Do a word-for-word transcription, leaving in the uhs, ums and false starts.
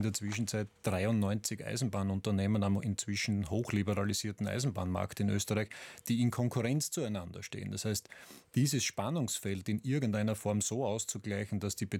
in der Zwischenzeit dreiundneunzig Eisenbahnunternehmen am inzwischen hochliberalisierten Eisenbahnmarkt in Österreich, die in Konkurrenz zueinander stehen. Das heißt, dieses Spannungsfeld in irgendeiner Form so auszugleichen, dass die